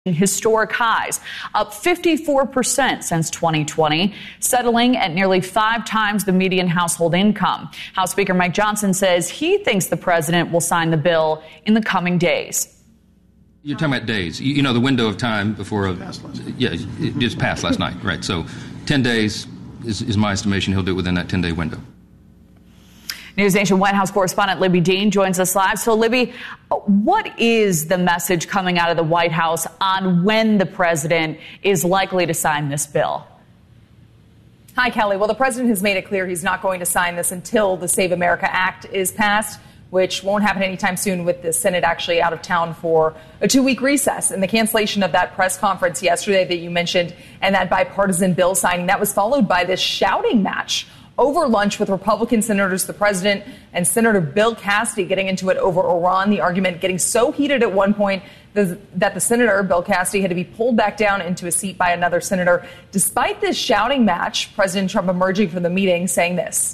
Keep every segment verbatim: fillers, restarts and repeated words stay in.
Historic highs, up fifty-four percent since twenty twenty, settling at nearly five times the median household income. House Speaker Mike Johnson says he thinks the president will sign the bill in the coming days. You're talking about days. You, you know, the window of time before a, yeah, it just passed last night, right? So ten days is, is my estimation. He'll do it within that ten-day window. News Nation White House correspondent Libby Dean joins us live. So, Libby, what is the message coming out of the White House on when the president is likely to sign this bill? Hi, Kelly. Well, the president has made it clear he's not going to sign this until the Save America Act is passed, which won't happen anytime soon with the Senate actually out of town for a two-week recess. And the cancellation of that press conference yesterday that you mentioned and that bipartisan bill signing, that was followed by this shouting match over lunch with Republican senators, the president and Senator Bill Cassidy getting into it over Iran, the argument getting so heated at one point that the senator, Bill Cassidy, had to be pulled back down into a seat by another senator. Despite this shouting match, President Trump emerging from the meeting saying this.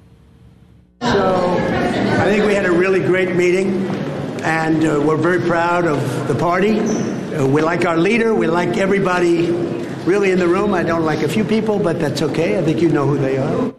So I think we had a really great meeting, and uh, we're very proud of the party. Uh, we like our leader. We like everybody really in the room. I don't like a few people, but that's okay. I think you know who they are.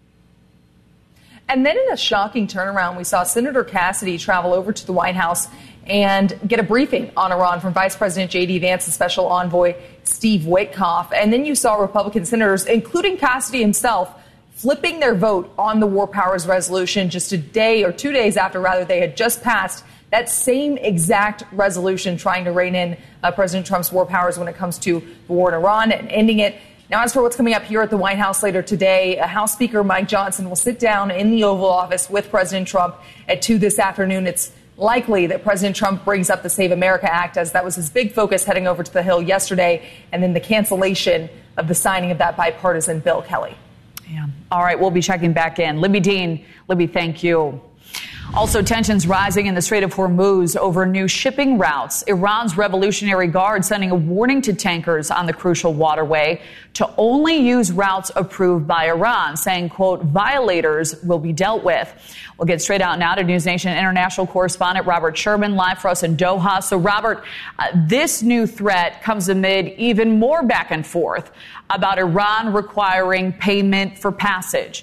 And then in a shocking turnaround, we saw Senator Cassidy travel over to the White House and get a briefing on Iran from Vice President J D Vance and Special Envoy Steve Witkoff. And then you saw Republican senators, including Cassidy himself, flipping their vote on the War Powers Resolution just a day or two days after, rather, they had just passed that same exact resolution trying to rein in uh, President Trump's war powers when it comes to the war in Iran and ending it. Now, as for what's coming up here at the White House later today, uh, House Speaker Mike Johnson will sit down in the Oval Office with President Trump at two this afternoon. It's likely that President Trump brings up the Save America Act, as that was his big focus heading over to the Hill yesterday, and then the cancellation of the signing of that bipartisan bill, Kelly. Yeah. All right, we'll be checking back in. Libby Dean, Libby, thank you. Also, tensions rising in the Strait of Hormuz over new shipping routes. Iran's Revolutionary Guard sending a warning to tankers on the crucial waterway to only use routes approved by Iran, saying, quote, violators will be dealt with. We'll get straight out now to News Nation international correspondent Robert Sherman, live for us in Doha. So, Robert, uh, this new threat comes amid even more back and forth about Iran requiring payment for passage.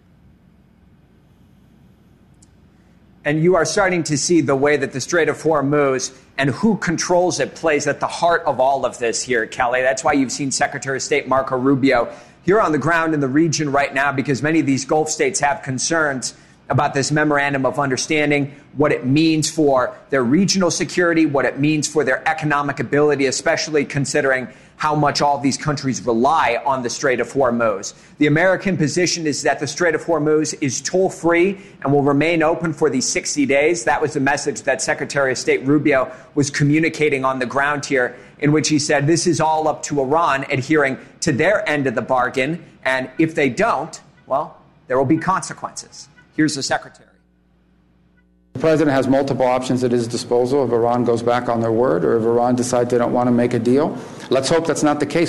And you are starting to see the way that the Strait of Hormuz and who controls it plays at the heart of all of this here, Kelly. That's why you've seen Secretary of State Marco Rubio here on the ground in the region right now, because many of these Gulf states have concerns about this memorandum of understanding, what it means for their regional security, what it means for their economic ability, especially considering how much all of these countries rely on the Strait of Hormuz. The American position is that the Strait of Hormuz is toll-free and will remain open for these sixty days. That was the message that Secretary of State Rubio was communicating on the ground here, in which he said this is all up to Iran adhering to their end of the bargain. And if they don't, well, there will be consequences. Here's the secretary. The president has multiple options at his disposal if Iran goes back on their word or if Iran decides they don't want to make a deal. Let's hope that's not the case.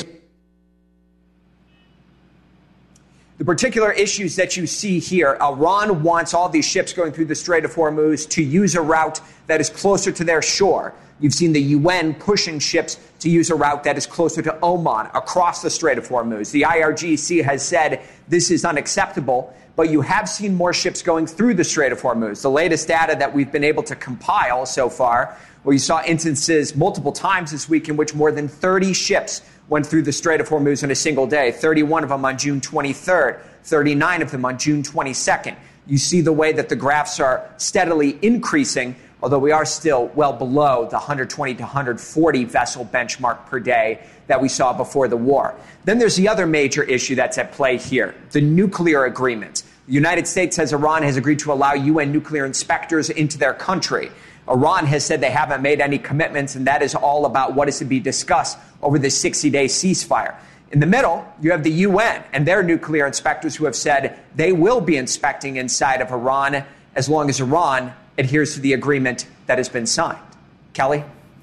The particular issues that you see here, Iran wants all these ships going through the Strait of Hormuz to use a route that is closer to their shore. You've seen the U N pushing ships to use a route that is closer to Oman, across the Strait of Hormuz. The I R G C has said this is unacceptable, but you have seen more ships going through the Strait of Hormuz. The latest data that we've been able to compile so far, where you saw instances multiple times this week in which more than thirty ships went through the Strait of Hormuz in a single day, thirty-one of them on June twenty-third, thirty-nine of them on June twenty-second. You see the way that the graphs are steadily increasing, although we are still well below the one hundred twenty to one hundred forty vessel benchmark per day that we saw before the war. Then there's the other major issue that's at play here, the nuclear agreement. The United States says Iran has agreed to allow U N nuclear inspectors into their country. Iran has said they haven't made any commitments, and that is all about what is to be discussed over this sixty-day ceasefire. In the middle, you have the U N and their nuclear inspectors who have said they will be inspecting inside of Iran as long as Iran adheres to the agreement that has been signed. Kelly?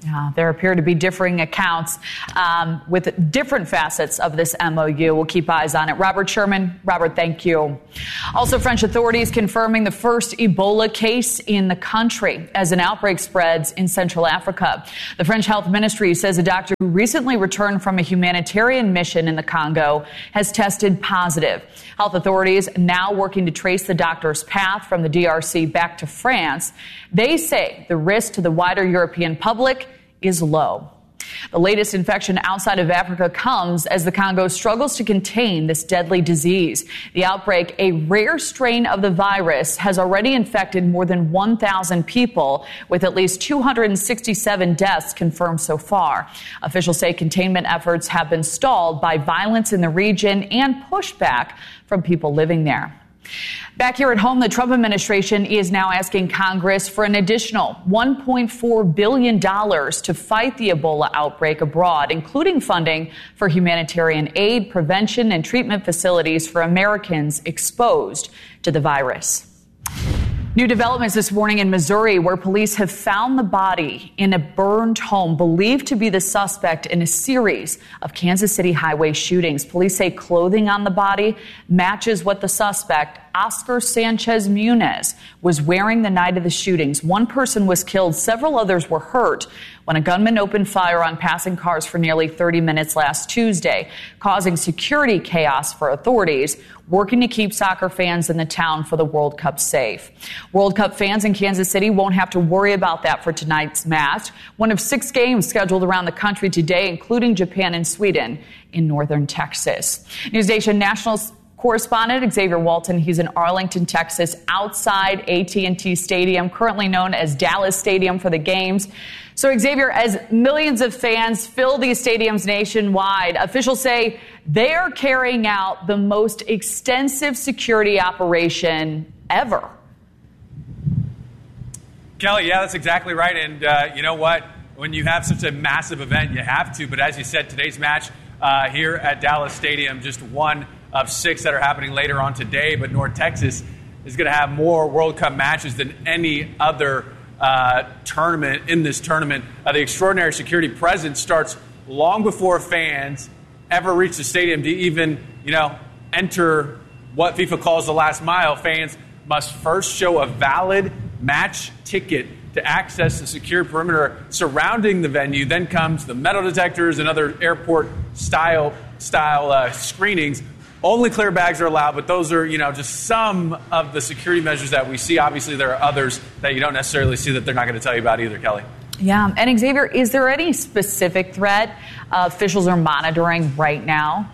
Yeah, there appear to be differing accounts um, with different facets of this M O U. We'll keep eyes on it. Robert Sherman. Robert, thank you. Also, French authorities confirming the first Ebola case in the country as an outbreak spreads in Central Africa. The French Health Ministry says a doctor who recently returned from a humanitarian mission in the Congo has tested positive. Health authorities now working to trace the doctor's path from the D R C back to France. They say the risk to the wider European public is low. The latest infection outside of Africa comes as the Congo struggles to contain this deadly disease. The outbreak, a rare strain of the virus, has already infected more than one thousand people, with at least two hundred sixty-seven deaths confirmed so far. Officials say containment efforts have been stalled by violence in the region and pushback from people living there. Back here at home, the Trump administration is now asking Congress for an additional one point four billion dollars to fight the Ebola outbreak abroad, including funding for humanitarian aid, prevention, and treatment facilities for Americans exposed to the virus. New developments this morning in Missouri, where police have found the body in a burned home believed to be the suspect in a series of Kansas City highway shootings. Police say clothing on the body matches what the suspect, Oscar Sanchez Muniz, was wearing the night of the shootings. One person was killed. Several others were hurt when a gunman opened fire on passing cars for nearly thirty minutes last Tuesday, causing security chaos for authorities working to keep soccer fans in the town for the World Cup safe. World Cup fans in Kansas City won't have to worry about that for tonight's match, one of six games scheduled around the country today, including Japan and Sweden in northern Texas. NewsNation National correspondent Xavier Walton, he's in Arlington, Texas, outside A T and T Stadium, currently known as Dallas Stadium for the games. So, Xavier, as millions of fans fill these stadiums nationwide, officials say they're carrying out the most extensive security operation ever. Kelly, yeah, that's exactly right. And uh, you know what? When you have such a massive event, you have to. But as you said, today's match uh, here at Dallas Stadium, just one of six that are happening later on today. But North Texas is going to have more World Cup matches than any other uh, tournament in this tournament. Uh, the extraordinary security presence starts long before fans ever reach the stadium to even, you know, enter what FIFA calls the last mile. Fans must first show a valid match ticket to access the secure perimeter surrounding the venue. Then comes the metal detectors and other airport style style uh, screenings. Only clear bags are allowed, but those are, you know, just some of the security measures that we see. Obviously, there are others that you don't necessarily see that they're not going to tell you about either, Kelly. Yeah. And Xavier, is there any specific threat uh, officials are monitoring right now?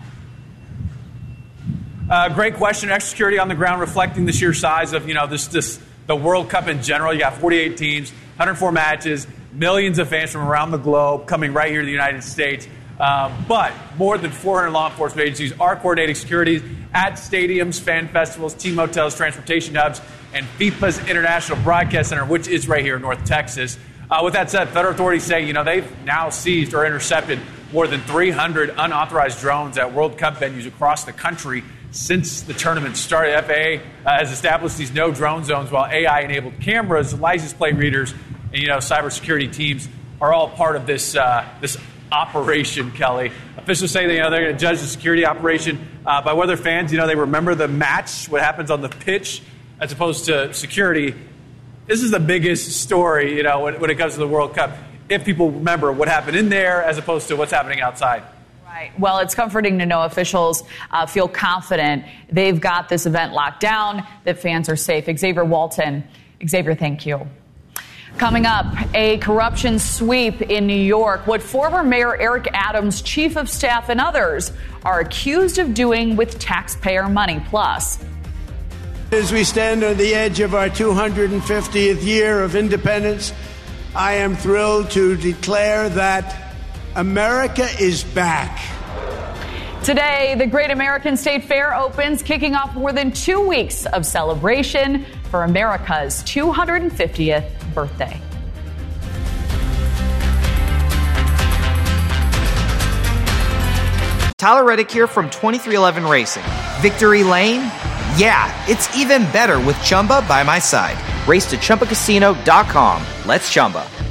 Uh, great question. Extra security on the ground reflecting the sheer size of, you know, this, this the World Cup in general. You got forty-eight teams, one hundred four matches, millions of fans from around the globe coming right here to the United States. Um, but more than four hundred law enforcement agencies are coordinating security at stadiums, fan festivals, team hotels, transportation hubs, and FIFA's International Broadcast Center, which is right here in North Texas. Uh, with that said, federal authorities say, you know, they've now seized or intercepted more than three hundred unauthorized drones at World Cup venues across the country since the tournament started. F A A uh, has established these no drone zones, while A I-enabled cameras, license plate readers, and, you know, cybersecurity teams are all part of this uh, this operation, Kelly. Officials say that, you know, they're going to judge the security operation uh, by whether fans, you know, they remember the match, what happens on the pitch, as opposed to security. This is the biggest story, you know, when, when it comes to the World Cup. If people remember what happened in there as opposed to what's happening outside. Right. Well, it's comforting to know officials uh, feel confident they've got this event locked down, that fans are safe. Xavier Walton. Xavier, thank you. Coming up, a corruption sweep in New York. What former Mayor Eric Adams, chief of staff, and others are accused of doing with taxpayer money. Plus, as we stand on the edge of our two hundred fiftieth year of independence, I am thrilled to declare that America is back. Today, the Great American State Fair opens, kicking off more than two weeks of celebration for America's two hundred fiftieth birthday. Tyler Reddick here from twenty-three eleven Racing. Victory Lane? Yeah, it's even better with Chumba by my side. Race to Chumba Casino dot com. Let's Chumba.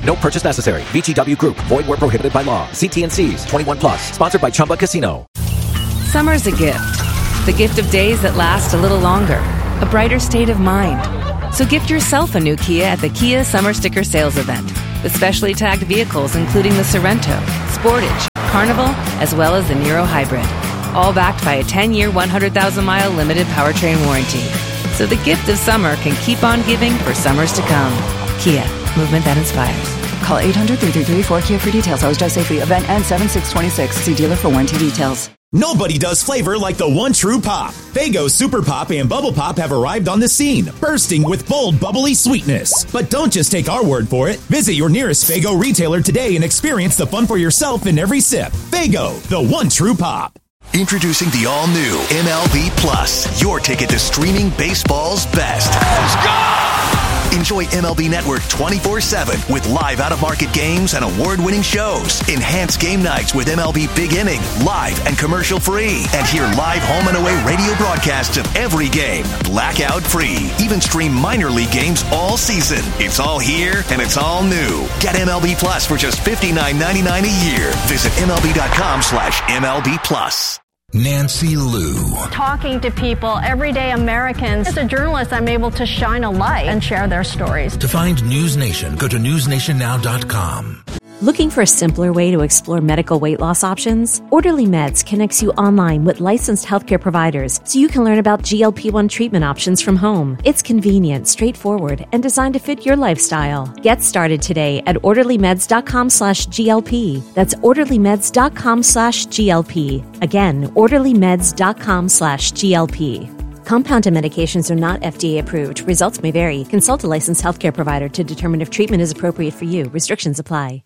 No purchase necessary. V G W Group. Void where prohibited by law. See T and C's. twenty-one plus. Sponsored by Chumba Casino. Summer's a gift. The gift of days that last a little longer. A brighter state of mind. So gift yourself a new Kia at the Kia Summer Sticker Sales Event. With specially tagged vehicles including the Sorrento, Sportage, Carnival, as well as the Niro Hybrid. All backed by a ten-year, one hundred thousand mile limited powertrain warranty. So the gift of summer can keep on giving for summers to come. Kia, movement that inspires. Call eight hundred, three three three, four K I A for details. Always drive safely. Event ends seven six twenty-six. See dealer for warranty details. Nobody does flavor like the one true pop. Faygo Super Pop and Bubble Pop have arrived on the scene, bursting with bold, bubbly sweetness. But don't just take our word for it. Visit your nearest Faygo retailer today and experience the fun for yourself in every sip. Faygo, the one true pop. Introducing the all-new M L B Plus, your ticket to streaming baseball's best. Let's go! Enjoy M L B Network twenty-four seven with live out-of-market games and award-winning shows. Enhance game nights with M L B Big Inning, live and commercial-free. And hear live home and away radio broadcasts of every game, blackout-free. Even stream minor league games all season. It's all here and it's all new. Get M L B Plus for just fifty-nine ninety-nine a year. Visit MLB.com slash MLB Plus. Nancy Liu. Talking to people, everyday Americans. As a journalist, I'm able to shine a light and share their stories. To find News Nation, go to news nation now dot com. Looking for a simpler way to explore medical weight loss options? Orderly Meds connects you online with licensed healthcare providers so you can learn about G L P one treatment options from home. It's convenient, straightforward, and designed to fit your lifestyle. Get started today at orderlymeds.com slash GLP. That's orderlymeds.com slash GLP. Again, orderlymeds.com slash GLP. Compounded medications are not F D A approved. Results may vary. Consult a licensed healthcare provider to determine if treatment is appropriate for you. Restrictions apply.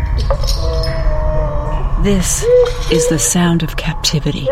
This is the sound of captivity.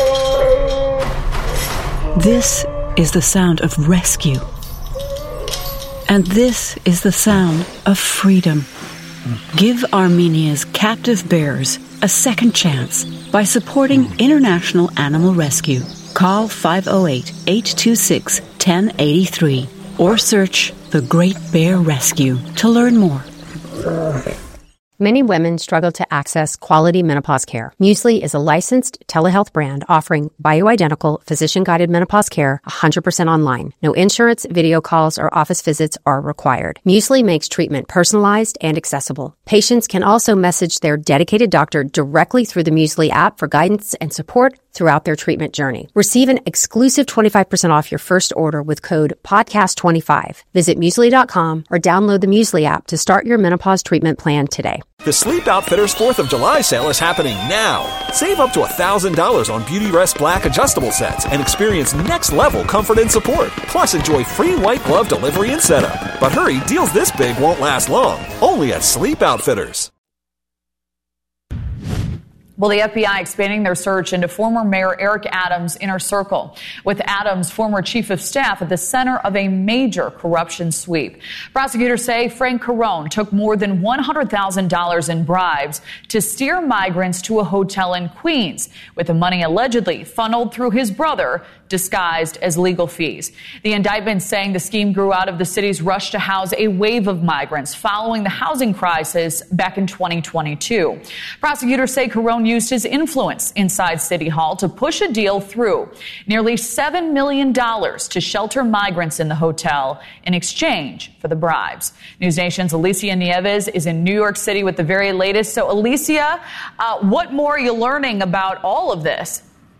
This is the sound of rescue. And this is the sound of freedom. Give Armenia's captive bears a second chance by supporting International Animal Rescue. Call five oh eight, eight two six, one oh eight three or search The Great Bear Rescue to learn more. Many women struggle to access quality menopause care. Muesli is a licensed telehealth brand offering bioidentical, physician-guided menopause care one hundred percent online. No insurance, video calls, or office visits are required. Muesli makes treatment personalized and accessible. Patients can also message their dedicated doctor directly through the Muesli app for guidance and support throughout their treatment journey. Receive an exclusive twenty-five percent off your first order with code podcast twenty-five. Visit muesli dot com or download the Muesli app to start your menopause treatment plan today. The Sleep Outfitters fourth of July sale is happening now. Save up to one thousand dollars on Beauty Rest Black adjustable sets and experience next-level comfort and support. Plus, enjoy free white glove delivery and setup. But hurry, deals this big won't last long. Only at Sleep Outfitters. Well, the F B I expanding their search into former Mayor Eric Adams' inner circle, with Adams' former chief of staff at the center of a major corruption sweep. Prosecutors say Frank Carone took more than one hundred thousand dollars in bribes to steer migrants to a hotel in Queens, with the money allegedly funneled through his brother, disguised as legal fees. The indictment saying the scheme grew out of the city's rush to house a wave of migrants following the housing crisis back in twenty twenty-two. Prosecutors say Carone used his influence inside City Hall to push a deal through. Nearly seven million dollars to shelter migrants in the hotel in exchange for the bribes. News Nation's Alicia Nieves is in New York City with the very latest. So, Alicia, uh, what more are you learning about all of this?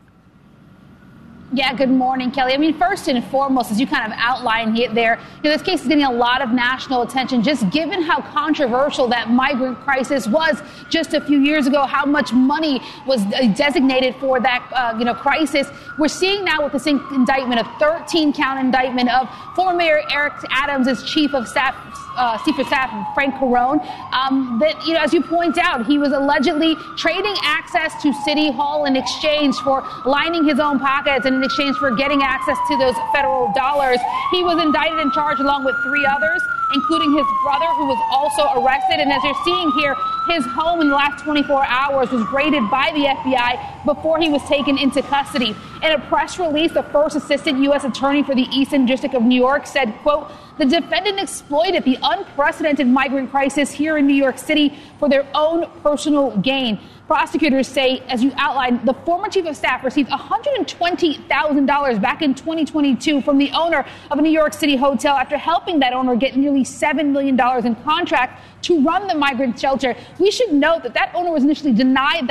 Yeah, good morning, Kelly. I mean, first and foremost, as you kind of outlined there, you know, this case is getting a lot of national attention, just given how controversial that migrant crisis was just a few years ago, how much money was designated for that, uh, you know, crisis. We're seeing now with this indictment, a thirteen count indictment of former Mayor Eric Adams as chief of staff, uh, chief of staff Frank Carone, um, that, you know, as you point out, he was allegedly trading access to City Hall in exchange for lining his own pockets and in exchange for getting access to those federal dollars. He was indicted and charged along with three others, including his brother, who was also arrested. And as you're seeing here, his home in the last twenty-four hours was raided by the F B I before he was taken into custody. In a press release, the first assistant U S attorney for the Eastern District of New York said, quote, The defendant exploited the unprecedented migrant crisis here in New York City for their own personal gain. Prosecutors say, as you outlined, the former chief of staff received one hundred twenty thousand dollars back in twenty twenty-two from the owner of a New York City hotel after helping that owner get nearly seven million dollars in contract to run the migrant shelter. We should note that that owner was initially denied